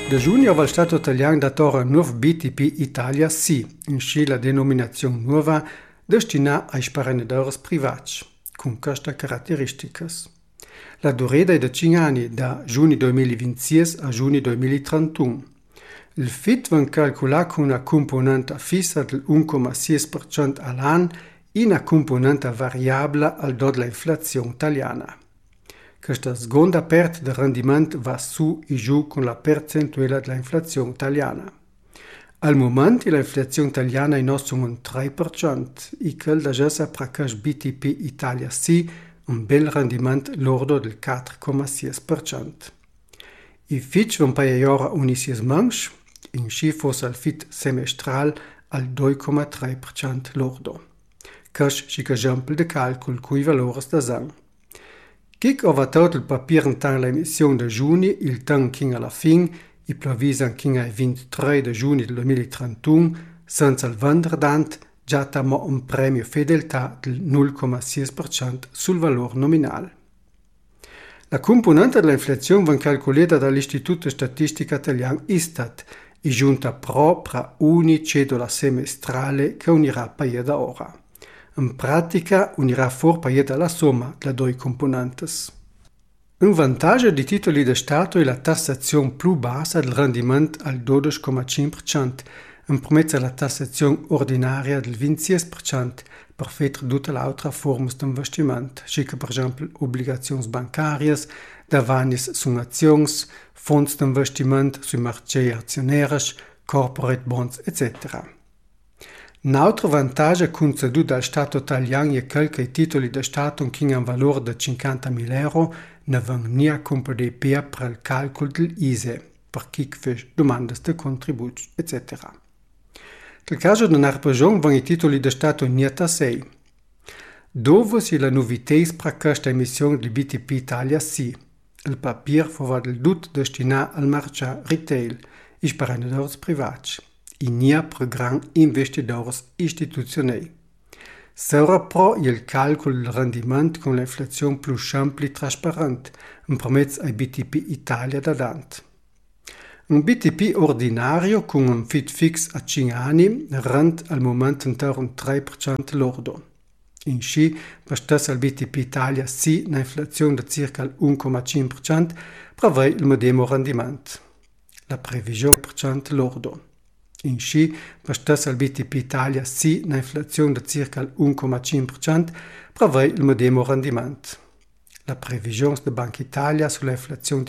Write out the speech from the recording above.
Da giugno va Stato italiano dato un nuovo BTP Italia C, in sci la denominazione nuova destinata ai sprenditori privati, con queste caratteristiche. La durata è da 5 anni, da giugno 2026 a giugno 2031. Il FIT viene calcolato con una componente fissa del 1,6% all'anno e una componente variabile al do dell'inflazione italiana. Questa seconda parte del rendimento va su e giù con la percentuale dell'inflazione italiana. Al momento l'inflazione italiana è nostro un 3% e quel da già per questo BTP Italia C un bel rendimento lordo del 4,6%. I FIT van per ora unicies manch, in sci fosse al FIT semestral al 2,3% lordo. Questo è l'esempio di calcolo cui valori da san. Kik over tot il papier tan l'emissione de giugno, il tan king alla fin, i plavisa king ai 23 de giugno del 2031, senza il venderdant, già tamo un premio fedeltà del 0,6% sul valore nominale. La componente dell'inflazione viene calcolata dall'Istituto Statistica Italiano Istat e giunta propria una cedola semestrale che unirà paia da ora. In pratica unirà fuori paieta la somma delle due componenti. Un vantaggio di titoli di Stato è la tassazione più bassa del rendimento al 12,5%, in promessa alla tassazione ordinaria del 26%, per fare tutte le altre forme di investimento, come per esempio obbligazioni bancarie, davanti su azioni, fondi di investimento sui marciai azionari, corporate bonds, etc. Un altro vantaggio conceduto dal Stato italiano è che i titoli di Stato che hanno un valore di 50.000 euro ne vengono compagnie per il calcolo dell'ISE, per chi fa domande di contributi, etc. Nel caso di una regione vanno i titoli di Stato niente a 6. Dove si la novità per questa emissione del BTP Italia C? Il papier fu del tutto destinato al marciaio retail e sprenditori privati. E non per grandi investitori istituzionali. Sarà però il calcolo del rendimento con l'inflazione più semplice e trasparente, in promessa ai BTP Italia da Dante. Un BTP ordinario con un FIT fix a 5 anni rende al momento intorno un 3% lordo. In sci, per stesso al BTP Italia C, un'inflazione di circa il 1,5% prevede il medesimo rendimento. La previsione è lordo. In sci, per stesso al BTP Italia C, un'inflazione di circa il 1,5% prevede il medesimo rendimento. La previsione della Banca Italia sull'inflazione